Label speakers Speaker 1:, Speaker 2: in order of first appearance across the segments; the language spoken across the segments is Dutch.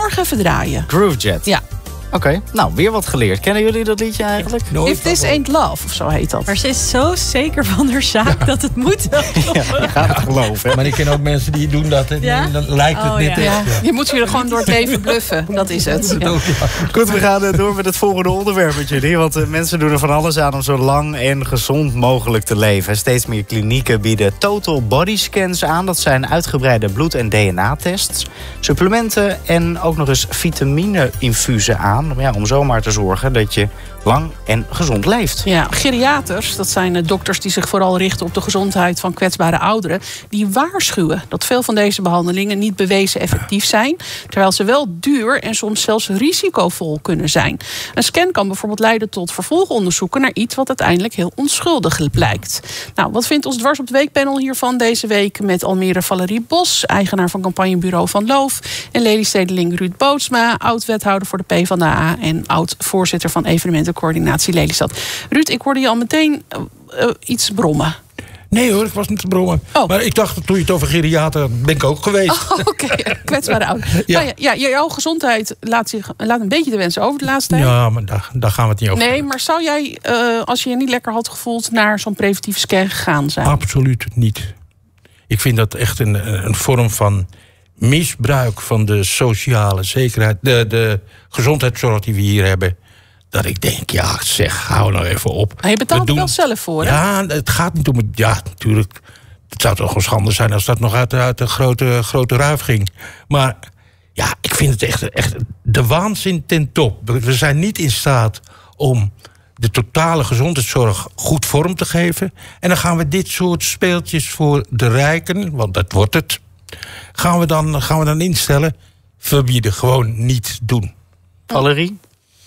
Speaker 1: morgen even draaien.
Speaker 2: Groovejet.
Speaker 1: Ja.
Speaker 2: Oké, nou, weer wat geleerd. Kennen jullie dat liedje eigenlijk?
Speaker 1: If This Ain't Love, of zo heet dat.
Speaker 3: Maar ze is zo zeker van haar zaak dat het moet.
Speaker 2: Ja, je gaat het geloven.
Speaker 4: Maar ik ken ook mensen die doen dat. En dan lijkt het net echt.
Speaker 1: Ja. Je moet je er gewoon door het leven bluffen. Dat is het. Ja.
Speaker 2: Goed, we gaan door met het volgende onderwerp met jullie. Want mensen doen er van alles aan om zo lang en gezond mogelijk te leven. Steeds meer klinieken bieden total body scans aan. Dat zijn uitgebreide bloed- en DNA-tests. Supplementen en ook nog eens vitamine-infusen aan. Ja, om zomaar te zorgen dat je lang en gezond leeft.
Speaker 1: Ja, geriaters, dat zijn dokters die zich vooral richten op de gezondheid van kwetsbare ouderen, die waarschuwen dat veel van deze behandelingen niet bewezen effectief zijn, terwijl ze wel duur en soms zelfs risicovol kunnen zijn. Een scan kan bijvoorbeeld leiden tot vervolgonderzoeken naar iets wat uiteindelijk heel onschuldig blijkt. Nou, wat vindt ons Dwars op de Week panel hiervan deze week met Almere Valerie Bos, eigenaar van campagnebureau Van Loof, en Lelystedeling Ruud Bootsma, oud-wethouder voor de PvdA en oud-voorzitter van evenementencoördinatie Lelystad. Ruud, ik hoorde je al meteen iets brommen.
Speaker 4: Nee hoor, ik was niet te brommen.
Speaker 1: Oh.
Speaker 4: Maar ik dacht, toen je het over geriater, ben ik ook geweest.
Speaker 1: Oh, oké, kwetsbare ouderen.
Speaker 4: Ja.
Speaker 1: Nou ja, jouw gezondheid laat een beetje de wensen over de laatste tijd.
Speaker 4: Ja, maar daar gaan we het niet over.
Speaker 1: Nee, maar zou jij, als je je niet lekker had gevoeld, naar zo'n preventieve scan gegaan zijn?
Speaker 4: Absoluut niet. Ik vind dat echt een vorm van misbruik van de sociale zekerheid, de gezondheidszorg die we hier hebben. Dat ik denk, ja zeg, hou nou even op.
Speaker 1: Maar je betaalt er wel zelf voor, hè?
Speaker 4: Ja, het gaat niet om het. Ja, natuurlijk. Het zou toch wel schande zijn als dat nog uit de grote ruif ging. Maar ja, ik vind het echt de waanzin ten top. We zijn niet in staat om de totale gezondheidszorg goed vorm te geven. En dan gaan we dit soort speeltjes voor de rijken, want dat wordt het, gaan we dan instellen. Verbieden, gewoon niet doen.
Speaker 2: Valerie?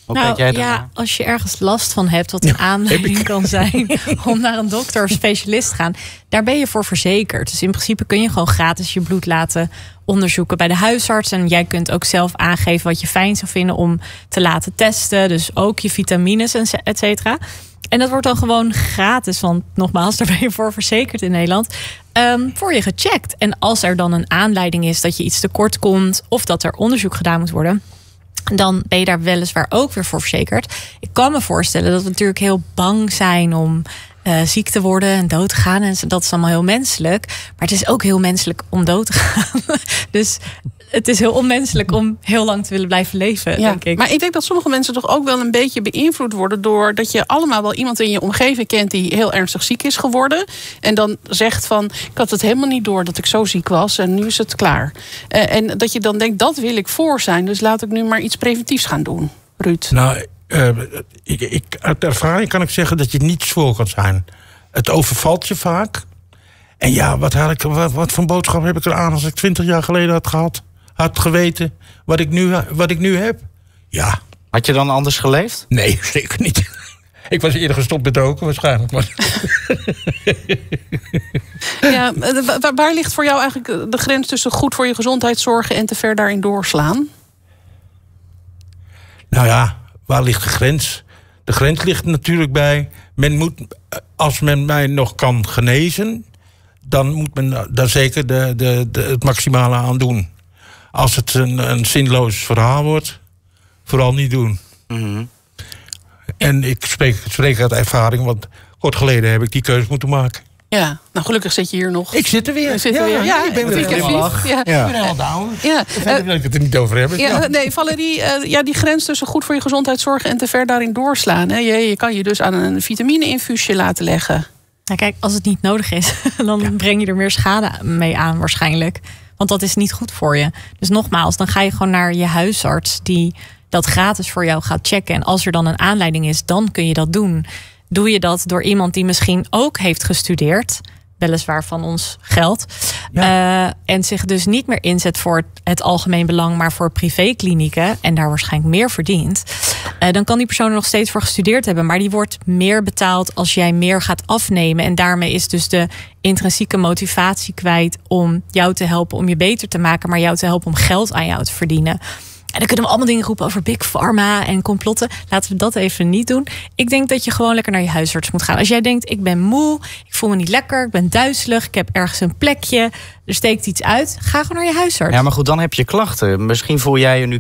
Speaker 3: Als je ergens last van hebt, wat een aanleiding kan zijn om naar een dokter of specialist te gaan, daar ben je voor verzekerd. Dus in principe kun je gewoon gratis je bloed laten onderzoeken bij de huisarts. En jij kunt ook zelf aangeven wat je fijn zou vinden om te laten testen. Dus ook je vitamines, et cetera. En dat wordt dan gewoon gratis, want nogmaals, daar ben je voor verzekerd in Nederland, voor je gecheckt. En als er dan een aanleiding is dat je iets tekort komt of dat er onderzoek gedaan moet worden, dan ben je daar weliswaar ook weer voor verzekerd. Ik kan me voorstellen dat we natuurlijk heel bang zijn om ziek te worden en dood te gaan. En dat is allemaal heel menselijk. Maar het is ook heel menselijk om dood te gaan. Dus het is heel onmenselijk om heel lang te willen blijven leven, denk ik.
Speaker 1: Maar ik denk dat sommige mensen toch ook wel een beetje beïnvloed worden doordat je allemaal wel iemand in je omgeving kent die heel ernstig ziek is geworden. En dan zegt van, ik had het helemaal niet door dat ik zo ziek was en nu is het klaar. En dat je dan denkt, dat wil ik voor zijn. Dus laat ik nu maar iets preventiefs gaan doen. Ruud?
Speaker 4: Nou, uit ervaring kan ik zeggen dat je niets voor kan zijn. Het overvalt je vaak. En ja, wat voor boodschap heb ik eraan als ik 20 jaar geleden had geweten wat ik nu heb? Ja.
Speaker 2: Had je dan anders geleefd?
Speaker 4: Nee, zeker niet. Ik was eerder gestopt met roken waarschijnlijk. Maar.
Speaker 1: Ja, waar ligt voor jou eigenlijk de grens tussen goed voor je gezondheid zorgen en te ver daarin doorslaan?
Speaker 4: Nou ja, waar ligt de grens? De grens ligt natuurlijk bij, als men mij nog kan genezen, dan moet men daar zeker het maximale aan doen. Als het een zinloos verhaal wordt, vooral niet doen. Mm-hmm. En ik spreek uit ervaring, want kort geleden heb ik die keuze moeten maken.
Speaker 1: Ja, nou gelukkig zit je hier nog.
Speaker 4: Ik zit er weer.
Speaker 1: Ja,
Speaker 4: ik ben weer helemaal
Speaker 1: ja.
Speaker 4: Ik ben helemaal down. Ja. Verder wil ik het er niet over hebben.
Speaker 1: Ja, nee, Valerie, die grens tussen goed voor je gezondheid zorgen en te ver daarin doorslaan. Hè? Je kan je dus aan een vitamine-infuusje laten leggen.
Speaker 3: Nou kijk, als het niet nodig is, dan breng je er meer schade mee aan waarschijnlijk. Want dat is niet goed voor je. Dus nogmaals, dan ga je gewoon naar je huisarts die dat gratis voor jou gaat checken. En als er dan een aanleiding is, dan kun je dat doen. Doe je dat door iemand die misschien ook heeft gestudeerd, weliswaar van ons geld, en zich dus niet meer inzet voor het algemeen belang, maar voor privéklinieken en daar waarschijnlijk meer verdient, dan kan die persoon er nog steeds voor gestudeerd hebben, maar die wordt meer betaald als jij meer gaat afnemen. En daarmee is dus de intrinsieke motivatie kwijt om jou te helpen om je beter te maken, maar jou te helpen om geld aan jou te verdienen. En dan kunnen we allemaal dingen roepen over Big Pharma en complotten. Laten we dat even niet doen. Ik denk dat je gewoon lekker naar je huisarts moet gaan. Als jij denkt, ik ben moe, ik voel me niet lekker, ik ben duizelig, ik heb ergens een plekje, er steekt iets uit, ga gewoon naar je huisarts.
Speaker 2: Ja, maar goed, dan heb je klachten. Misschien voel jij je nu